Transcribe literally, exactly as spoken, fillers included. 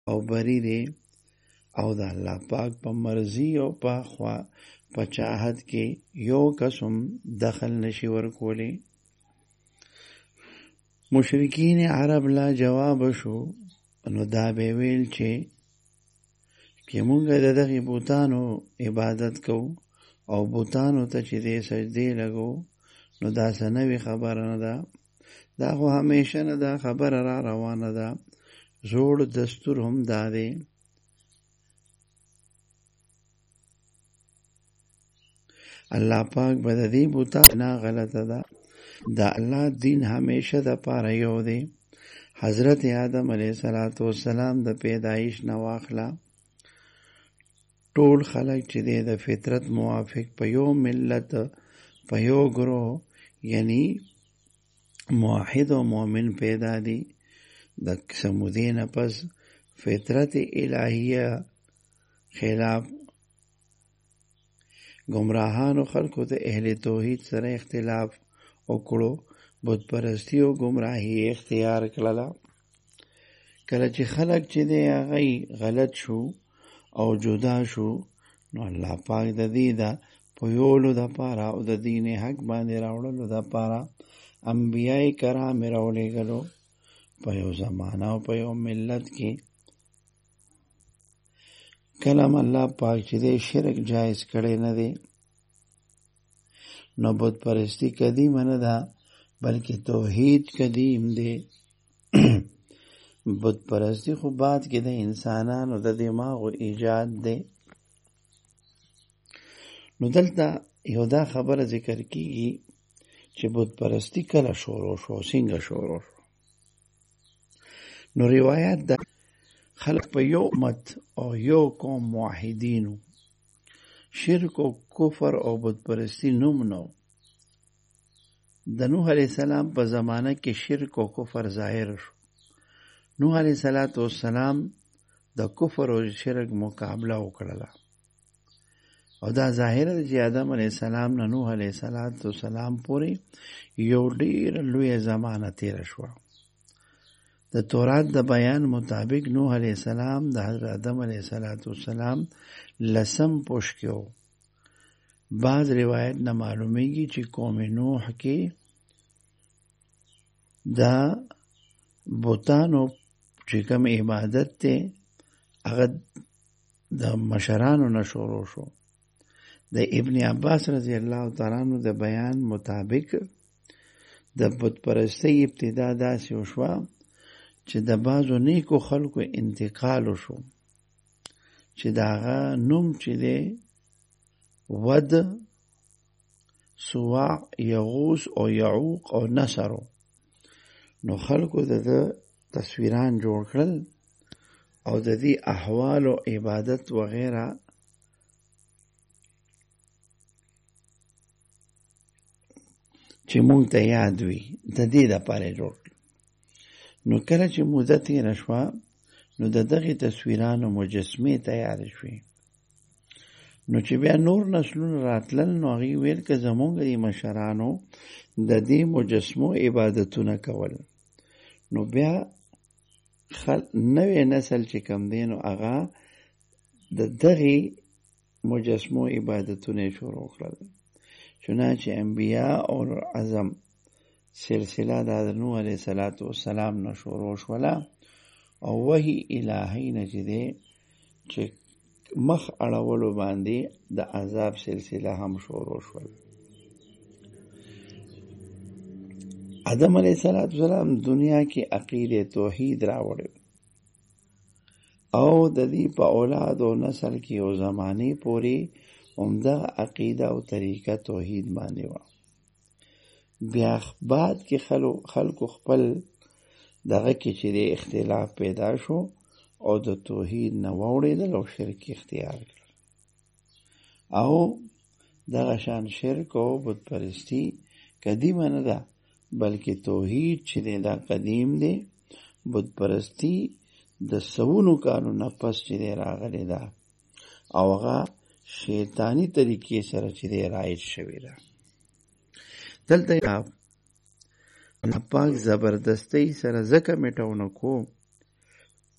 او بری دی او د الله پاک په مرضی او په خوا په چاہت کې یو قسم دخل نشي ورکولی. مشرکین عرب لا جواب شو نو دا به ویل چې که مونږ د دغه بوتانو عبادت کوو او بوتانو ته چې دې سجدې لګو نو دا سنوي خبره نه ده، دا خو همیشه نه ده خبره را روانه ده. زوړ دستور هم دا دی. الله پاک به د دې بوتانو غلطه ده. دا الله دین همیشه د پاره یو دی. حضرت آدم علیه السلام د پیدایش نه واخله ټول خلق چې دی د فطرت موافق په یو ملت په یو گروه یعنی موحد و مؤمن پیدا دی. د سمودی نه پس فطرت الهیه خلاف گمراهانو خلقو ته اهل توحید سره اختلاف وکړو، بت پرستی او گمراهی اختیار کړله. کله چې خلق چې دی هغه غلط شو او جدا شو نو الله پاک د دې دا پویولو د پاره او د دین حق باندې راوړلو د پاره انبیای کرام راولېږلو په یو زمانہ او په یو ملت کې. کلم الله پاک چې دی شرک جایز کړی نه دی، نو بت پرستی قدیم نه ده بلکې توحید قدیم دی. بت پرستی خو بعد کې د انسانانو د دماغو ایجاد دی. نو دلته یو دا خبره ذکر کیږي چې بت پرستی کله شروع شو، څنګه شروع شو. نو روایت ده خلق په یو امت او یو قوم موحدینو، شرک او کفر او بت پرستی نوم نو. د نوح علیہ السلام په زمانه کې شرک او کفر ظاهر شو. نوح علیہ السلام د کفر او شرک مقابله وکړله او دا ظاهر دی چې آدم علیہ السلام نه نوح علیہ السلام پورې یو ډیر لوی زمانه تیر شو. د تورات د بیان مطابق نوح علیہ السلام د حضرت آدم علیہ السلام لسم پوش کېو. بعض روایت نه معلومیږي چې قوم نوح کې دا بوتانو چې کوم عبادت ته هغه د مشرانو نه شروع شو. د ابن عباس رضی الله تعالی عنہ د بیان مطابق د بت پرستی ابتدا داسې وشوه چې د بعضو نیکو خلکو انتقال شو چې د هغه نوم چې دی ود، سواع، یغوس او یعوق او نصرو. نو خلکو د تصویران جوړ کړل او د دې احوال او عبادت وغیرہ چې مونږ ته یاد وي د دې دپاره جوړ کړل. نو کله چې موده تېره شوه نو د دغې تصویرانو مجسمې تیارې شوې. نو چې بیا نور نسلونه راتلل نو هغوی ویل که زمونږ د مشرانو د دې مجسمو عبادتونه کول، نو بیا نوی نسل چې کم دی نو هغه د دغې مجسمو عبادتونه شروع کړل. چنانچه انبیا او اعظم سلسله د نوح علیه السلام نه شروع شوله او وحی الهی نه چې دی چې مخ اړولو باندې د عذاب سلسله هم شروع شول. آدم علیه السلام دنیا کې عقیده توحید راوړی او د دې په اولاد او نسل کې او زمانه پورې عمده عقیده او طریقه توحید باندې و. بیا بعد کې خلکو خپل دغه کې چې د اختلاف پیدا شو او د توحید نه واوړېدل او شرک اختیار کړل او دغه شان شرک او بت پرستی قدیمه نه ده بلکې توحید چې دی دا قدیم دی. بت پرستی د سونو کالو نه پس چې دی راغلی ده او هغه شیطانی طریقې سره چې دی رایج شوې ده. دلته الله پاک زبردستی سره ځکه میټونه کو